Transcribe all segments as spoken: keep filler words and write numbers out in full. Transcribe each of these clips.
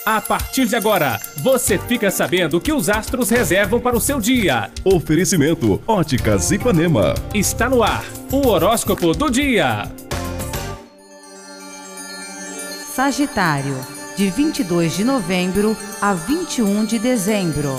A partir de agora, você fica sabendo o que os astros reservam para o seu dia. Oferecimento Óticas Ipanema. Está no ar, o horóscopo do dia. Sagitário, de vinte e dois de novembro a vinte e um de dezembro.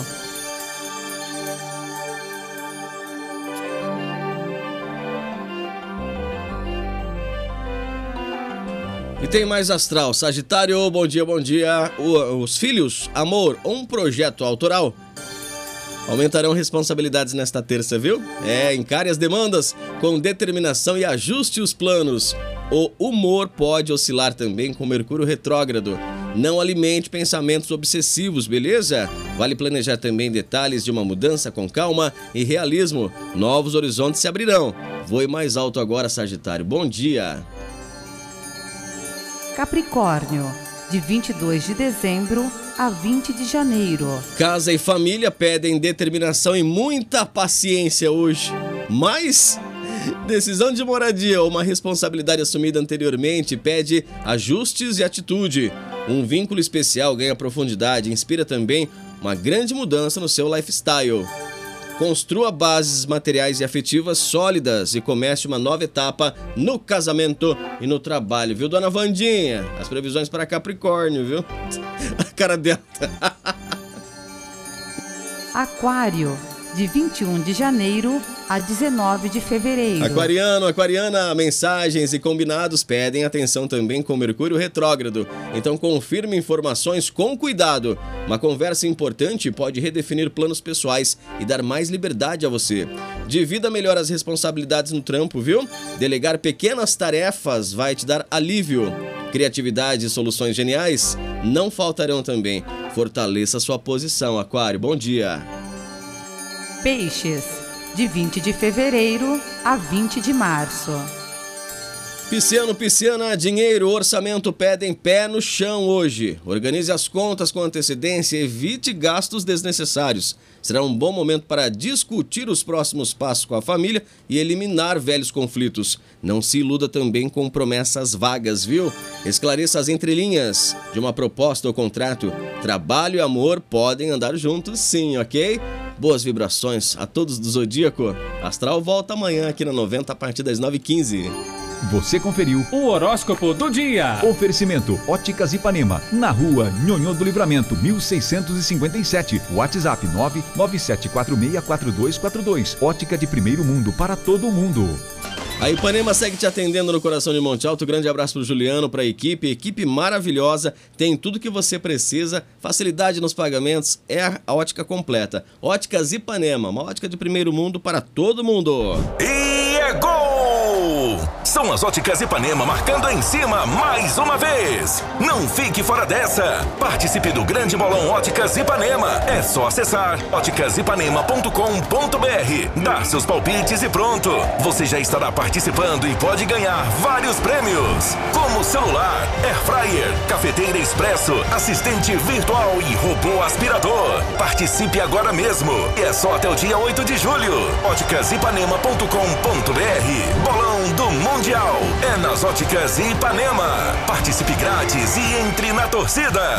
E tem mais astral. Sagitário, bom dia, bom dia. O, os filhos, amor, um projeto autoral. Aumentarão responsabilidades nesta terça, viu? É, encare as demandas com determinação e ajuste os planos. O humor pode oscilar também com Mercúrio retrógrado. Não alimente pensamentos obsessivos, beleza? Vale planejar também detalhes de uma mudança com calma e realismo. Novos horizontes se abrirão. Voe mais alto agora, Sagitário. Bom dia. Capricórnio, de vinte e dois de dezembro a vinte de janeiro. Casa e família pedem determinação e muita paciência hoje. Mas decisão de moradia ou uma responsabilidade assumida anteriormente pede ajustes e atitude. Um vínculo especial ganha profundidade e inspira também uma grande mudança no seu lifestyle. Construa bases materiais e afetivas sólidas e comece uma nova etapa no casamento e no trabalho, viu, dona Vandinha? As previsões para Capricórnio, viu? A cara dela. Aquário, de vinte e um de janeiro a dezenove de fevereiro. Aquariano, aquariana, mensagens e combinados pedem atenção também com Mercúrio retrógrado. Então confirme informações com cuidado. Uma conversa importante pode redefinir planos pessoais e dar mais liberdade a você. Divida melhor as responsabilidades no trampo, viu? Delegar pequenas tarefas vai te dar alívio. Criatividade e soluções geniais não faltarão também. Fortaleça sua posição, Aquário. Bom dia. Peixes, de vinte de fevereiro a vinte de março. Pisciano, pisciana, dinheiro, orçamento pedem pé no chão hoje. Organize as contas com antecedência e evite gastos desnecessários. Será um bom momento para discutir os próximos passos com a família e eliminar velhos conflitos. Não se iluda também com promessas vagas, viu? Esclareça as entrelinhas de uma proposta ou contrato. Trabalho e amor podem andar juntos sim, ok? Boas vibrações a todos do Zodíaco. Astral volta amanhã aqui na noventa a partir das nove e quinze. Você conferiu O horóscopo do dia. Oferecimento Óticas Ipanema, na rua Nhonhô do Livramento, mil seiscentos e cinquenta e sete. WhatsApp nove nove sete quatro seis quatro dois quatro dois. Ótica de primeiro mundo para todo mundo. A Ipanema segue te atendendo no coração de Monte Alto. Grande abraço pro Juliano, pra equipe. Equipe maravilhosa, tem tudo que você precisa. Facilidade nos pagamentos, é a ótica completa. Óticas Ipanema, uma ótica de primeiro mundo para todo mundo. E é gol! São as Óticas Ipanema marcando em cima mais uma vez. Não fique fora dessa. Participe do grande bolão Óticas Ipanema. É só acessar óticas ipanema ponto com ponto br, dar seus palpites e pronto. Você já estará participando e pode ganhar vários prêmios, como celular, air fryer, cafeteira expresso, assistente virtual e robô aspirador. Participe agora mesmo. É só até o dia oito de julho. óticas ipanema ponto com ponto br. Bolão do Mundial é nas Óticas Ipanema. Participe grátis e entre na torcida.